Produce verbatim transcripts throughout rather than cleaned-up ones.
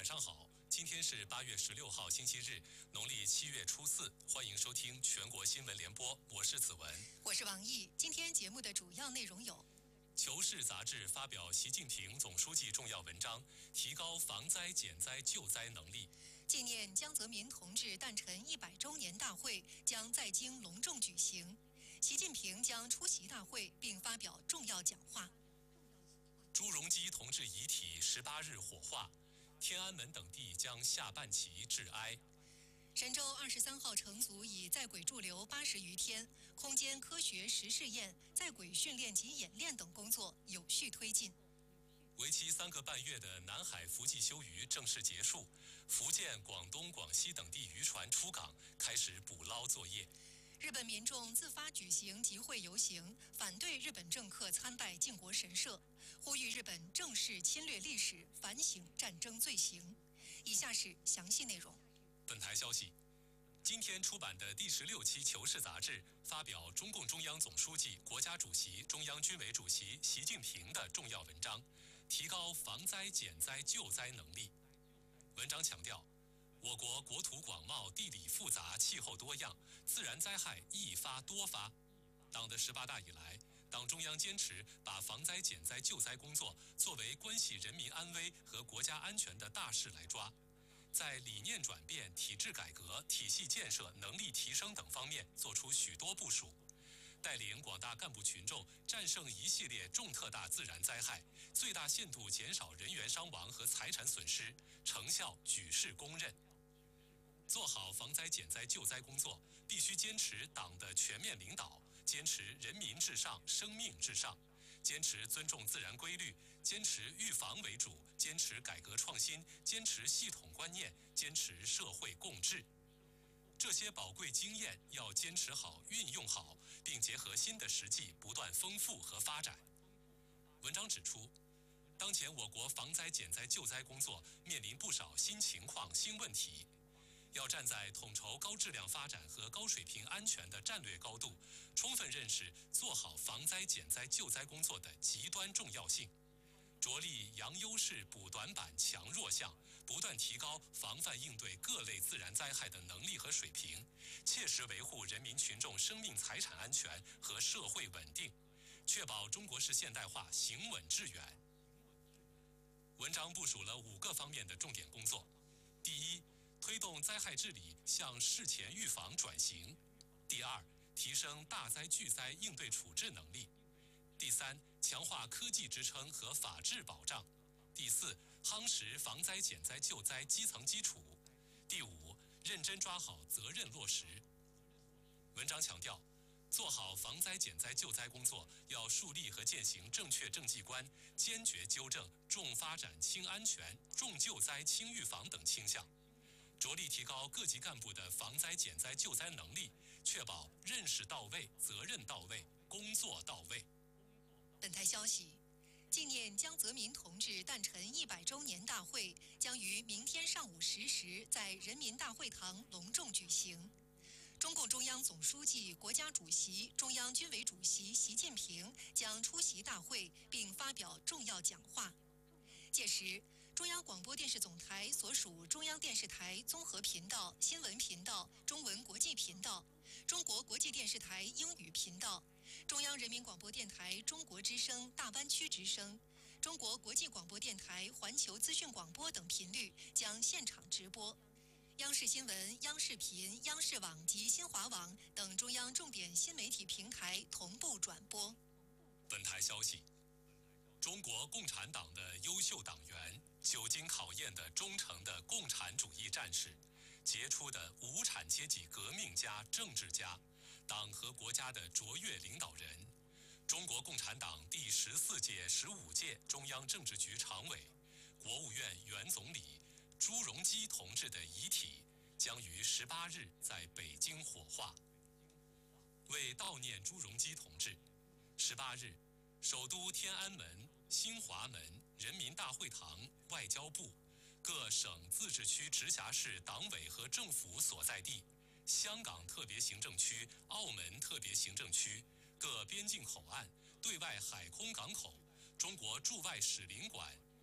晚上好，今天是八月十六号星期日，农历七月初四，欢迎收听全国新闻联播，我是子文， 我是王毅。今天节目的主要内容有： 求是杂志发表习近平总书记重要文章，提高防灾减灾救灾能力； 纪念江泽民同志诞辰一百周年大会将在京隆重举行，习近平将出席大会并发表重要讲话。 朱镕基同志遗体十八日火化，天安门等地将下半旗致哀。 神舟二十三号乘组已在轨驻留八十余天，空间科学实试验、在轨训练及演练等工作有序推进。 为期三个半月的南海伏季休渔正式结束，福建、广东、广西等地渔船出港，开始捕捞作业。 日本民众自发举行集会游行，反对日本政客参拜靖国神社，呼吁日本正视侵略历史，反省战争罪行。以下是详细内容。 本台消息，今天出版的第十六期《求是》杂志发表中共中央总书记、国家主席、中央军委主席习近平的重要文章，提高防灾减灾救灾能力。文章强调，我国国土广袤，地理复杂，气候多样，自然灾害易发多发。党的十八大以来，党中央坚持把防灾减灾救灾工作作为关系人民安危和国家安全的大事来抓，在理念转变、体制改革、体系建设、能力提升等方面做出许多部署，带领广大干部群众战胜一系列重特大自然灾害，最大限度减少人员伤亡和财产损失，成效举世公认。做好防灾减灾救灾工作，必须坚持党的全面领导，坚持人民至上、生命至上，坚持尊重自然规律，坚持预防为主，坚持改革创新，坚持系统观念，坚持社会共治。这些宝贵经验要坚持好、运用好，并结合新的实际不断丰富和发展。文章指出，当前我国防灾减灾救灾工作面临不少新情况、新问题，要站在统筹高质量发展和高水平安全的战略高度，充分认识做好防灾减灾救灾工作的极端重要性，着力扬优势、补短板、强弱项，不断提高防范应对各类自然灾害的能力和水平，切实维护人民群众生命财产安全和社会稳定，确保中国式现代化行稳致远。文章部署了五个方面的重点工作：第一，推动灾害治理向事前预防转型；第二，提升大灾巨灾应对处置能力；第三，强化科技支撑和法治保障；第四，夯实防灾减灾救灾基层基础；第五，认真抓好责任落实。文章强调，做好防灾减灾救灾工作，要树立和践行正确政绩观，坚决纠正重发展轻安全、重救灾轻预防等倾向，着力提高各级干部的防灾减灾救灾能力，确保认识到位、责任到位、工作到位。 本台消息，纪念江泽民同志诞辰一百周年大会将于明天上午十时在人民大会堂隆重举行。中共中央总书记、国家主席、中央军委主席习近平将出席大会并发表重要讲话。届时，中央广播电视总台所属中央电视台综合频道、新闻频道、中文国际频道、中国国际电视台英语频道、中央人民广播电台中国之声大湾区之声、中国国际广播电台环球资讯广播等频率将现场直播。央视新闻、央视频、央视网及新华网等中央重点新媒体平台同步转播。 本台消息，中国共产党的优秀党员，久经考验的忠诚的共产主义战士，杰出的无产阶级革命家、政治家，党和国家的卓越领导人，中国共产党第十四届、十五届中央政治局常委、国务院原总理朱镕基同志的遗体将于十八日在北京火化。为悼念朱镕基同志，十八日，首都天安门、新华门、人民大会堂、外交部、各省、自治区、直辖市党委和政府所在地、香港特别行政区、澳门特别行政区、各边境口岸、对外海空港口、中国驻外使领馆将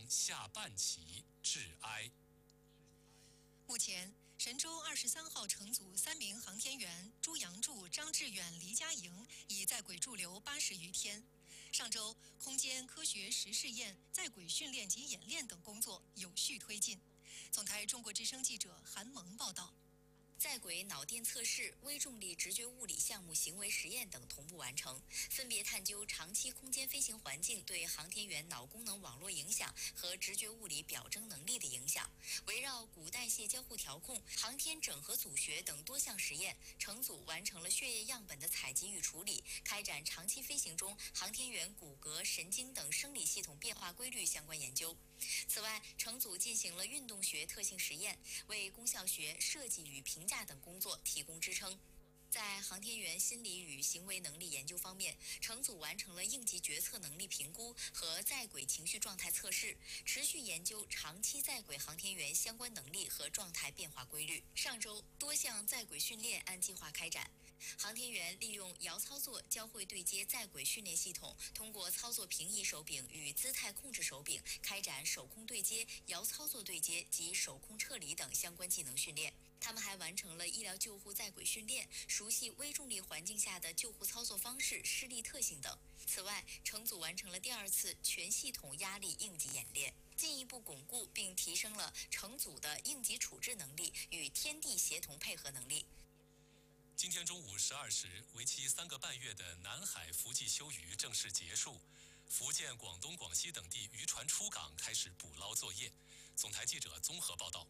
下半旗致哀。 目前，神舟二十三号乘组三名航天员朱杨柱、张志远、黎佳莹已在轨驻留八十余天。上周，空间科学实试验、在轨训练及演练等工作有序推进。总台中国之声记者韩萌报道。 在轨脑电测试、微重力直觉物理项目行为实验等同步完成，分别探究长期空间飞行环境对航天员脑功能网络影响和直觉物理表征能力的影响。围绕骨代谢交互调控、航天整合组学等多项实验，乘组完成了血液样本的采集与处理，开展长期飞行中航天员骨骼、神经等生理系统变化规律相关研究。此外，乘组进行了运动学特性实验，为功效学、设计与评价等工作提供支撑。在航天员心理与行为能力研究方面，乘组完成了应急决策能力评估和在轨情绪状态测试，持续研究长期在轨航天员相关能力和状态变化规律。上周，多项在轨训练按计划开展。航天员利用遥操作交会对接在轨训练系统，通过操作平移手柄与姿态控制手柄，开展手控对接、遥操作对接及手控撤离等相关技能训练。他们还完成了医疗救护在轨训练，熟悉微重力环境下的救护操作方式、施力特性等。此外，乘组完成了第二次全系统压力应急演练，进一步巩固并提升了乘组的应急处置能力与天地协同配合能力。 今天中午十二时，为期三个半月的南海伏季休渔正式结束。福建、广东、广西等地渔船出港开始捕捞作业。总台记者综合报道。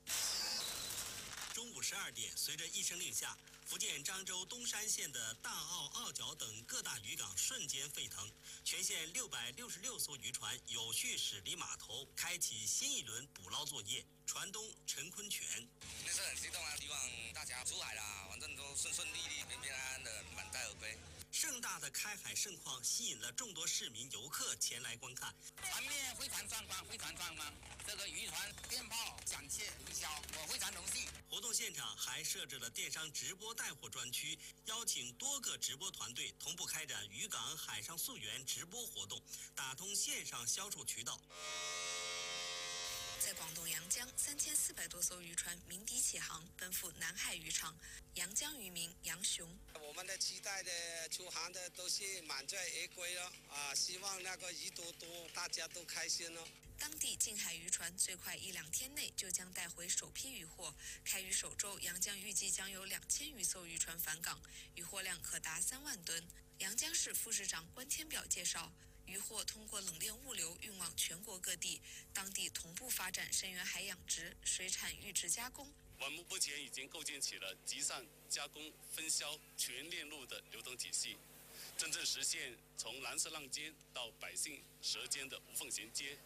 中午十二点，随着一声令下，福建漳州东山县的大澳、澳角等各大渔港瞬間沸騰，全县六百六十六艘渔船有序驶离码头，开启新一轮捕捞作业。船东陈坤全， 那是很激动啊！希望大家出海啦，反正都顺顺利利、平平安安的满载而归。 盛大的开海盛况吸引了众多市民游客前来观看。 船面非常壮观，非常壮观。这个渔船鞭炮响彻云霄，我非常荣幸。 活动现场还设置了电商直播带货专区，邀请多个直播团队同步开展渔港海上溯源直播活动，打通线上销售渠道。 在广东阳江，三千四百多艘渔船鸣笛起航，奔赴南海渔场。阳江渔民杨雄， 我们的期待的出航的都是满载而归了啊！希望那个鱼多多，大家都开心了。 当地近海渔船最快一两天内就将带回首批渔获。开渔首周，阳江预计将有两千余艘渔船返港，渔获量可达三万吨。阳江市副市长关天表介绍，渔获通过冷链物流运往全国各地，当地同步发展深远海养殖、水产育殖加工。 我们目前已经构建起了集散、加工、分销全链路的流动体系，真正实现从蓝色浪尖到百姓舌尖的无缝衔接。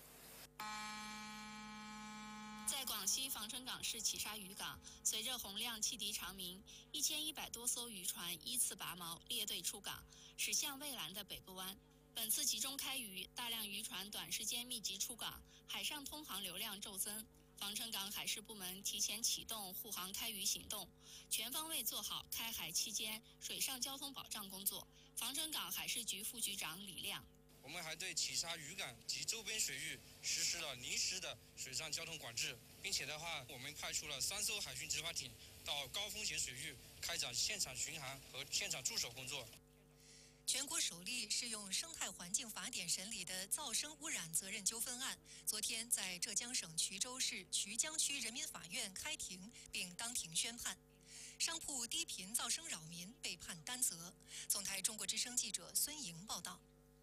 在广西防城港市企沙渔港，随着洪亮汽笛长鸣，一千一百多艘渔船依次拔锚列队出港，驶向蔚蓝的北部湾。本次集中开渔，大量渔船短时间密集出港，海上通航流量骤增。防城港海事部门提前启动护航开渔行动，全方位做好开海期间水上交通保障工作。防城港海事局副局长李亮， 我们还对企沙渔港及周边水域实施了临时的水上交通管制，并且的话，我们派出了三艘海巡执法艇到高风险水域开展现场巡航和现场驻守工作。 全国首例适用生态环境法典审理的噪声污染责任纠纷案，昨天在浙江省衢州市衢江区人民法院开庭并当庭宣判，商铺低频噪声扰民被判担责。总台中国之声记者孙莹报道。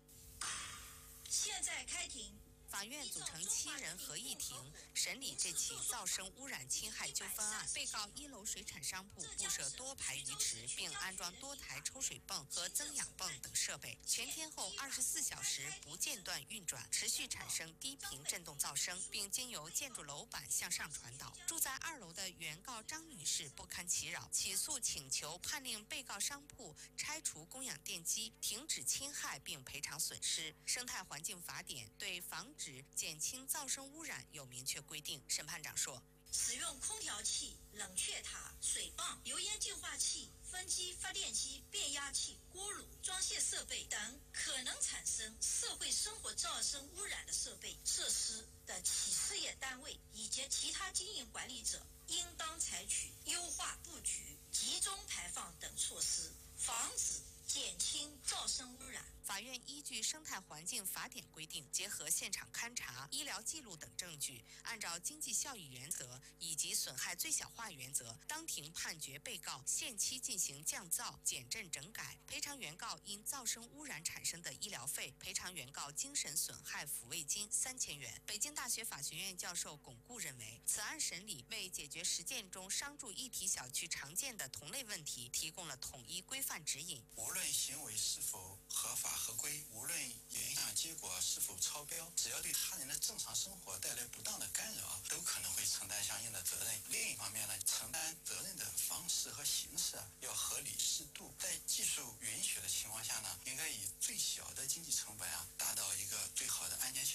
现在开庭。 法院组成七人合议庭审理这起噪声污染侵害纠纷案。被告一楼水产商铺布设多排鱼池，并安装多台抽水泵和增氧泵等设备，全天候二十四小时不间断运转，持续产生低频振动噪声，并经由建筑楼板向上传导。住在二楼的原告张女士不堪其扰，起诉请求判令被告商铺拆除供氧电机，停止侵害并赔偿损失。生态环境法典对防止减轻噪声污染有明确规定。审判长说， 使用空调器、冷却塔、水泵、油烟净化器、分机、发电机、变压器、锅炉、装卸设备等可能产生社会生活噪声污染的设备、设施的企事业单位以及其他经营管理者，应当采取优化布局、集中排放等措施，防止减轻噪声污染。 法院依据《生态环境法典》规定，结合现场勘查、医疗记录等证据，按照经济效益原则以及损害最小化原则，当庭判决被告限期进行降噪、减震整改，赔偿原告因噪声污染产生的医疗费，赔偿原告精神损害抚慰金三千元。北京大学法学院教授巩固认为，此案审理为解决实践中商住一体小区常见的同类问题提供了统一规范指引。 无论行为是否合法合规，无论影响结果是否超标，只要对他人的正常生活带来不当的干扰，都可能会承担相应的责任。另一方面呢，承担责任的方式和形式啊，要合理适度，在技术允许的情况下呢，应该以最小的经济成本啊，达到一个最好的安全效果。